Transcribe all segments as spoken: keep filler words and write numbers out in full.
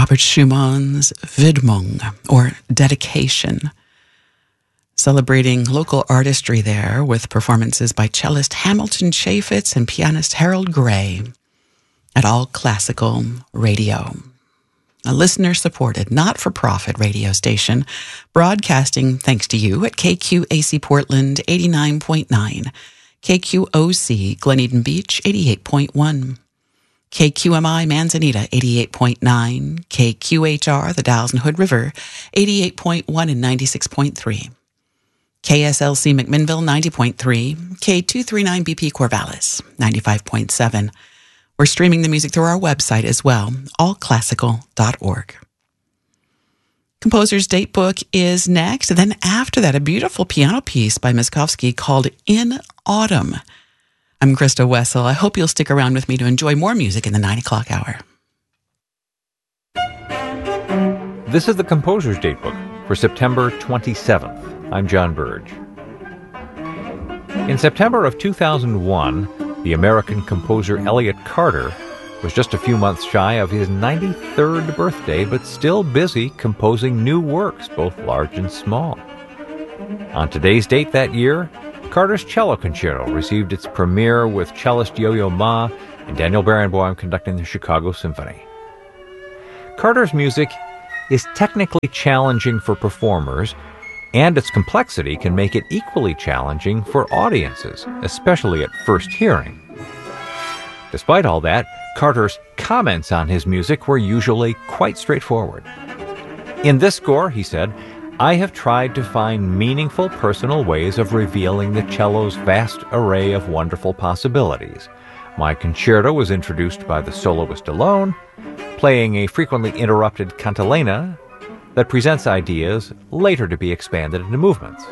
Robert Schumann's Widmung, or Dedication, celebrating local artistry there with performances by cellist Hamilton Chaffetz and pianist Harold Gray at All Classical Radio, a listener-supported, not-for-profit radio station broadcasting thanks to you at K Q A C Portland eighty-nine point nine, K Q O C Glen Eden Beach eighty-eight point one, K Q M I Manzanita eighty-eight point nine, K Q H R the Dalles and Hood River eighty-eight point one and ninety-six point three, K S L C McMinnville ninety point three, K two thirty-nine B P Corvallis ninety-five point seven. We're streaming the music through our website as well, all classical dot org. Composer's Date Book is next. And then after that, a beautiful piano piece by Miskovsky called In Autumn. I'm Krista Wessel. I hope you'll stick around with me to enjoy more music in the nine o'clock hour. This is the Composer's Date Book for September twenty-seventh. I'm John Burge. In September of two thousand one, the American composer Elliott Carter was just a few months shy of his ninety-third birthday, but still busy composing new works, both large and small. On today's date that year, Carter's Cello Concerto received its premiere with cellist Yo-Yo Ma and Daniel Barenboim conducting the Chicago Symphony. Carter's music is technically challenging for performers, and its complexity can make it equally challenging for audiences, especially at first hearing. Despite all that, Carter's comments on his music were usually quite straightforward. In this score, he said, I have tried to find meaningful personal ways of revealing the cello's vast array of wonderful possibilities. My concerto was introduced by the soloist alone, playing a frequently interrupted cantilena that presents ideas later to be expanded into movements.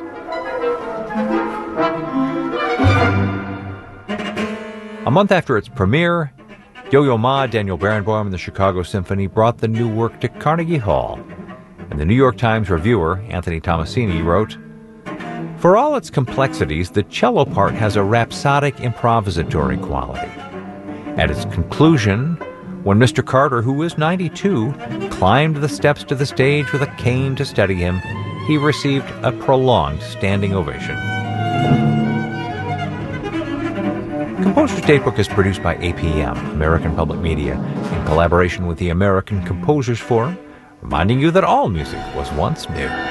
A month after its premiere, Yo-Yo Ma, Daniel Barenboim, and the Chicago Symphony brought the new work to Carnegie Hall, and the New York Times reviewer, Anthony Tomasini, wrote, For all its complexities, the cello part has a rhapsodic improvisatory quality. At its conclusion, when Mister Carter, who was ninety-two, climbed the steps to the stage with a cane to steady him, he received a prolonged standing ovation. Composer's Date Book is produced by A P M, American Public Media, in collaboration with the American Composers Forum, reminding you that all music was once new.